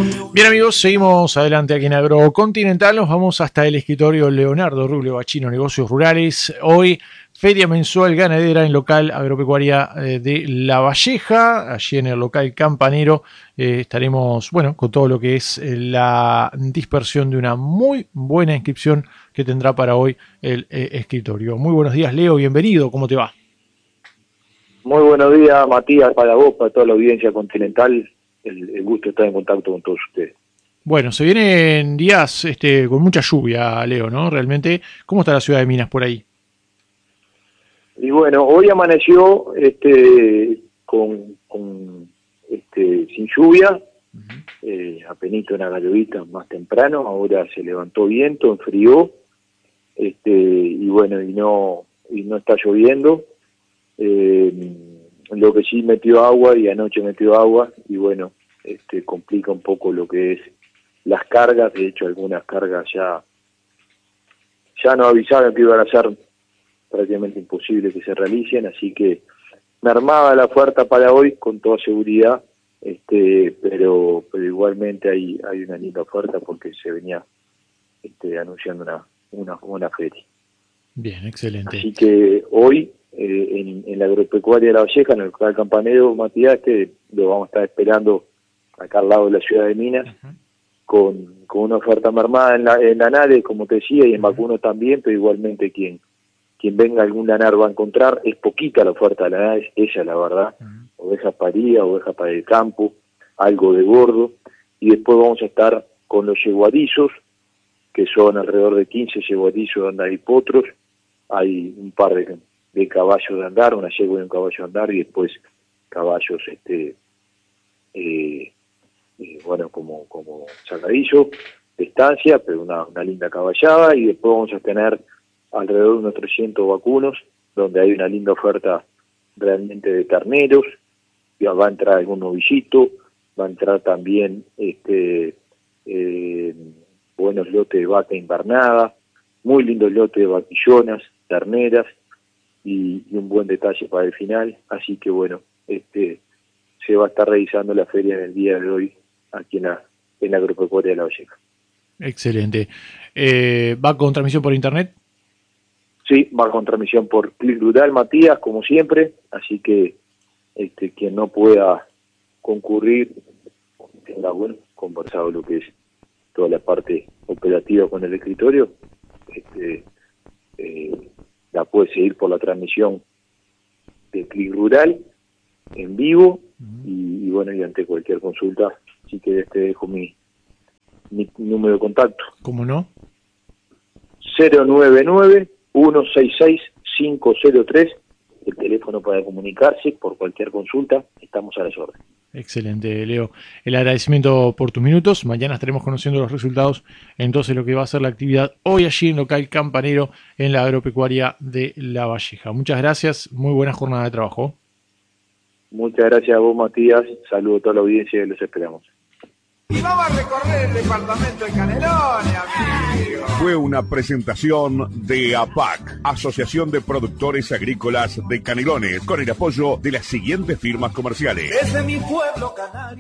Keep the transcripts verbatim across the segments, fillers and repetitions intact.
Bien amigos, seguimos adelante aquí en Agrocontinental, nos vamos hasta el escritorio Leonardo Rubio Bachino, Negocios Rurales. Hoy, feria mensual ganadera en local agropecuaria de La Valleja, allí en el local Campanero. Eh, estaremos, bueno, con todo lo que es la dispersión de una muy buena inscripción que tendrá para hoy el eh, escritorio. Muy buenos días, Leo, bienvenido, ¿cómo te va? Muy buenos días, Matías, para vos, para toda la audiencia continental. El, el gusto de estar en contacto con todos ustedes. Bueno, se vienen días este, con mucha lluvia, Leo, ¿no? Realmente, ¿cómo está la ciudad de Minas por ahí? Y bueno, hoy amaneció este, con, con este, sin lluvia, uh-huh. eh, apenas una galluvita más temprano, ahora se levantó viento, enfrió, este, y bueno, y no, y no está lloviendo. Eh, lo que sí metió agua, y anoche metió agua, y bueno, este, complica un poco lo que es las cargas. De hecho, algunas cargas ya ya nos avisaron que iban a ser prácticamente imposible que se realicen, así que me armaba la oferta para hoy con toda seguridad, este, pero pero igualmente hay hay una linda oferta porque se venía este, anunciando una una una feria. Bien, excelente. Así que hoy eh, en, en la agropecuaria de La Valleja, en el local Campanero, Matías, este, lo vamos a estar esperando acá al lado de la ciudad de Minas, uh-huh. con, con una oferta mermada en la, en Lanares, como te decía, y en Vacuno también, pero igualmente quien quien venga a algún lanar va a encontrar. Es poquita la oferta de Lanares, ella la verdad, uh-huh. ovejas paridas, ovejas para el campo, algo de gordo, y después vamos a estar con los yeguadizos, que son alrededor de quince yeguadizos de andar y potros. Hay un par de, de caballos de andar, una yegua y un caballo de andar, y después caballos, este eh, eh, bueno, como como sacadillo de estancia, pero una, una linda caballada, y después vamos a tener alrededor de unos trescientos vacunos, donde hay una linda oferta realmente de terneros. Ya va a entrar algún novillito, va a entrar también este eh, buenos lotes de vaca invernada, muy lindos lotes de vaquillonas, terneras, y, y un buen detalle para el final. Así que bueno, este se va a estar realizando la feria en el día de hoy aquí en la, en la agropecuaria de La Valleja. Excelente. Eh, ¿Va con transmisión por internet? Sí, va con transmisión por Clic Rural, Matías, como siempre, así que este quien no pueda concurrir, tenga bueno, conversado lo que es toda la parte operativa con el escritorio, este eh, la puede seguir por la transmisión de Clic Rural en vivo, uh-huh. y, y bueno, y ante cualquier consulta, si querés te dejo mi, mi número de contacto. ¿Cómo no? cero nueve nueve, uno seis seis, cinco cero tres, el teléfono para comunicarse por cualquier consulta, estamos a las órdenes. Excelente, Leo. El agradecimiento por tus minutos. Mañana estaremos conociendo los resultados, entonces, lo que va a ser la actividad hoy allí en local Campanero en la agropecuaria de La Valleja. Muchas gracias, muy buena jornada de trabajo. Muchas gracias a vos, Matías. Saludos a toda la audiencia y los esperamos. Y vamos a recorrer el departamento de Canelones, amigo. Fue una presentación de A P A C, Asociación de Productores Agrícolas de Canelones, con el apoyo de las siguientes firmas comerciales. Desde mi pueblo canario.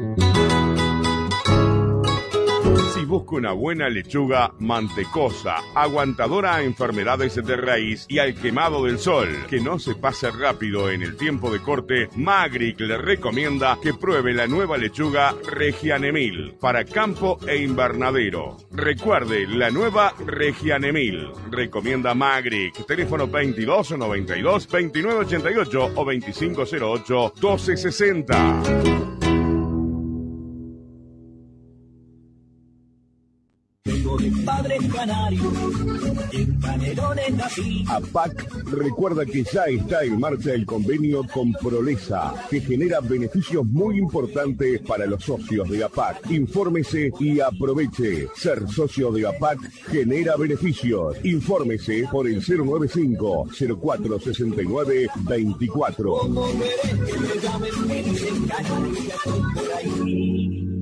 Si busca una buena lechuga mantecosa, aguantadora a enfermedades de raíz y al quemado del sol, que no se pase rápido en el tiempo de corte, Magric le recomienda que pruebe la nueva lechuga Regianemil para campo e invernadero. Recuerde, la nueva Regianemil. Recomienda Magric. Teléfono veintidós noventa y dos, veintinueve ochenta y ocho o veinticinco cero ocho, doce sesenta. Vengo de padres canarios, en Canelones nací. A P A C recuerda que ya está en marcha el convenio con Prolesa, que genera beneficios muy importantes para los socios de A P A C. Infórmese y aproveche. Ser socio de A P A C genera beneficios. Infórmese por el cero nueve cinco, cero cuatro seis nueve, veinticuatro. Como querés que me llamen, me dicen Canarias, estoy por ahí.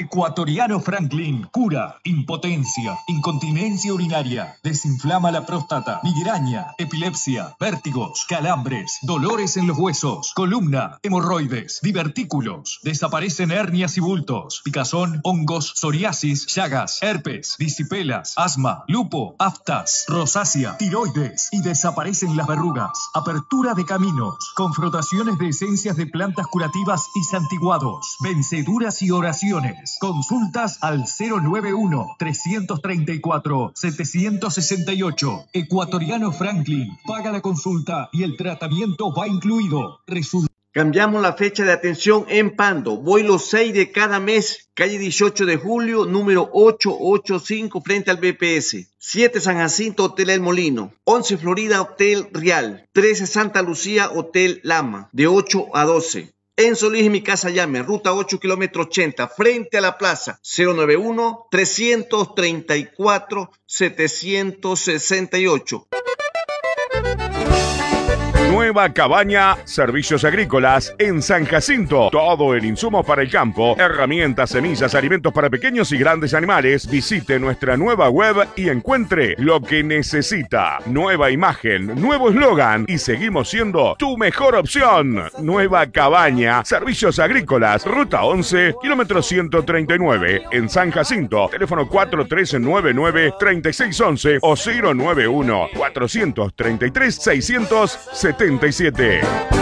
Ecuatoriano Franklin cura impotencia, incontinencia urinaria, desinflama la próstata, migraña, epilepsia, vértigos, calambres, dolores en los huesos, columna, hemorroides, divertículos, desaparecen hernias y bultos, picazón, hongos, psoriasis, llagas, herpes, disipelas, asma, lupo, aftas, rosácea, tiroides y desaparecen las verrugas. Apertura de caminos, con frotaciones de esencias de plantas curativas y santiguados, venceduras y oraciones. Consultas al cero nueve uno, tres tres cuatro, siete seis ocho. Ecuatoriano Franklin paga la consulta y el tratamiento va incluido. Resulta Cambiamos la fecha de atención en Pando. Voy los seis de cada mes. Calle dieciocho de julio, número ochocientos ochenta y cinco, frente al B P S. siete San Jacinto, Hotel El Molino. once Florida, Hotel Real. trece Santa Lucía, Hotel Lama. De ocho a doce. En Solís y Mi Casa Llame, ruta ocho, kilómetro ochenta, frente a la plaza. cero nueve uno, tres tres cuatro, siete seis ocho. Nueva Cabaña, servicios agrícolas en San Jacinto. Todo en insumos para el campo, herramientas, semillas, alimentos para pequeños y grandes animales. Visite nuestra nueva web y encuentre lo que necesita. Nueva imagen, nuevo eslogan y seguimos siendo tu mejor opción. Nueva Cabaña, servicios agrícolas, ruta once, kilómetro ciento treinta y nueve, en San Jacinto. Teléfono cuatro tres nueve nueve, tres seis uno uno o cero nueve uno, cuatro tres tres, seis siete siete.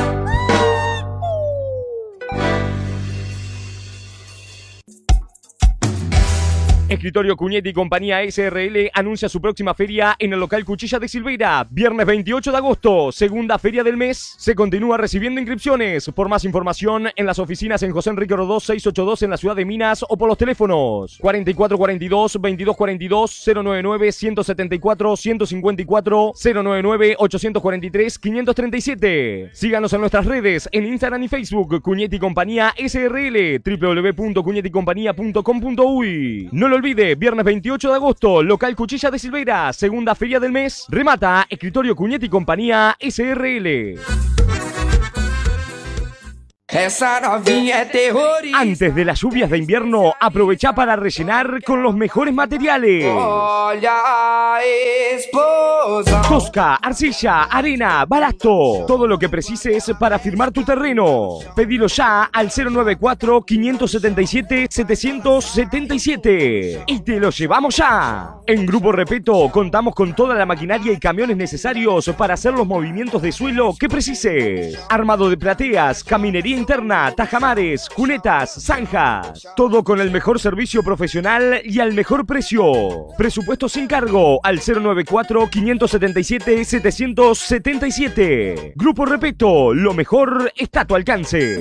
Escritorio Cuñetti y Compañía S R L anuncia su próxima feria en el local Cuchilla de Silveira, viernes veintiocho de agosto, segunda feria del mes. Se continúa recibiendo inscripciones. Por más información, en las oficinas en José Enrique Rodó seiscientos ochenta y dos en la ciudad de Minas o por los teléfonos cuarenta y cuatro cuarenta y dos, veintidós cuarenta y dos, cero noventa y nueve, ciento setenta y cuatro, ciento cincuenta y cuatro, cero noventa y nueve, ochocientos cuarenta y tres, quinientos treinta y siete. Síganos en nuestras redes, en Instagram y Facebook, Cuñetti y Compañía S R L, w w w punto cuñetti compañía punto com punto uy. No lo olvide, viernes veintiocho de agosto, local Cuchilla de Silveira, segunda feria del mes. Remata Escritorio Cuñetti y Compañía S R L. Esa novinha é terrorista. Antes de las lluvias de invierno, aprovecha para rellenar con los mejores materiales. Olha a esposa. Tosca, arcilla, arena, balasto. Todo lo que precises para firmar tu terreno. Pedilo ya al cero noventa y cuatro, quinientos setenta y siete, setecientos setenta y siete. Y te lo llevamos ya. En Grupo Repeto contamos con toda la maquinaria y camiones necesarios para hacer los movimientos de suelo que precises. Armado de plateas, caminería interna, tajamares, cunetas, zanjas. Todo con el mejor servicio profesional y al mejor precio. Presupuesto sin cargo al cero noventa y cuatro, quinientos setenta y siete, setecientos setenta y siete. Grupo Repeto, lo mejor está a tu alcance.